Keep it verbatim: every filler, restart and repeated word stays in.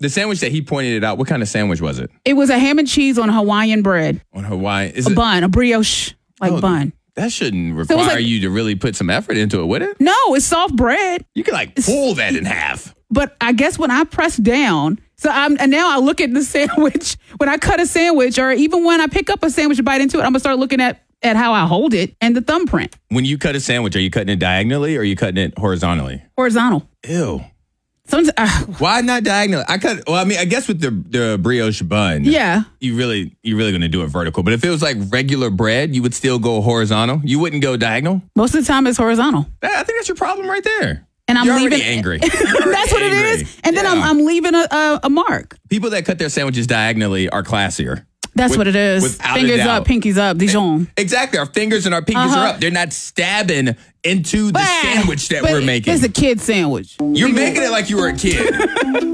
The sandwich that he pointed it out, what kind of sandwich was it? It was a ham and cheese on Hawaiian bread. On Hawaiian? Is a it, bun, a brioche, like oh, bun. That shouldn't require so like, you to really put some effort into it, would it? No, it's soft bread. You can like pull that in half. But I guess when I press down, so I'm, and now I look at the sandwich, when I cut a sandwich, or even when I pick up a sandwich and bite into it, I'm going to start looking at, at how I hold it and the thumbprint. When you cut a sandwich, are you cutting it diagonally or are you cutting it horizontally? Horizontal. Ew. Some, uh, Why not diagonal? I cut. Well, I mean, I guess with the the brioche bun, yeah, you really you're really gonna do it vertical. But if it was like regular bread, you would still go horizontal. You wouldn't go diagonal. Most of the time, it's horizontal. I think that's your problem right there. And I'm you're leaving already angry. You're that's already what angry. it is. And then yeah. I'm I'm leaving a, a a mark. People that cut their sandwiches diagonally are classier. That's with, what it is. Fingers up, pinkies up, Dijon. Exactly. Our fingers and our pinkies uh-huh. are up. They're not stabbing into the bah, sandwich that we're making. It's a kid sandwich. You're making it like you were a kid.